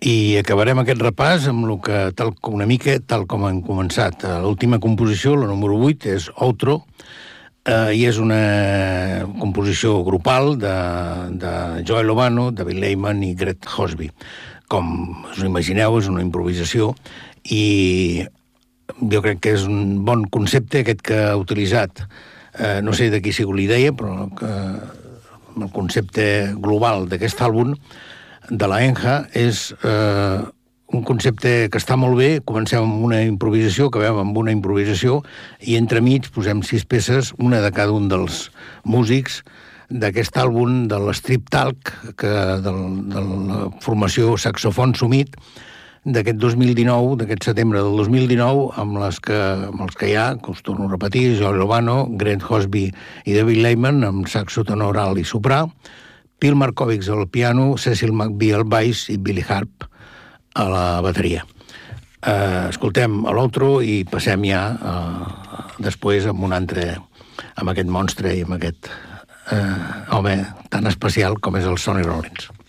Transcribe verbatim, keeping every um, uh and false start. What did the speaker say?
I acabarem aquest repàs amb el que, tal, una mica tal com hem començat. L'última composició, la número vuit, és Outro, eh, i és una composició grupal de, de Joey Lovano, David Lehman i Greg Hosby. Com us ho imagineu, és una improvisació i jo crec que és un bon concepte aquest que ha utilitzat. Eh, no sé de qui sigui l'idea, però que el concepte global d'aquest àlbum de la Enja és eh, un concepte que està molt bé. Comencem amb una improvisació, acabem amb una improvisació i entremig posem sis peces, una de cada un dels músics d'aquest àlbum de l'Strip Talk, que, del, de la formació Saxofon Summit d'aquest dos mil dinou, d'aquest setembre del dos mil dinou, amb, les que, amb els que hi ha, que us torno a repetir, Joey Lovano, Greg Hosby i David Lehman, amb saxo tenor alt i soprà, Phil Markovics al piano, Cecil McVie al baix i Billy Harp a la bateria. Eh, escoltem a l'Outro i passem ja eh, després amb un altre, amb aquest monstre i amb aquest eh, home tan especial com és el Sonny Rollins.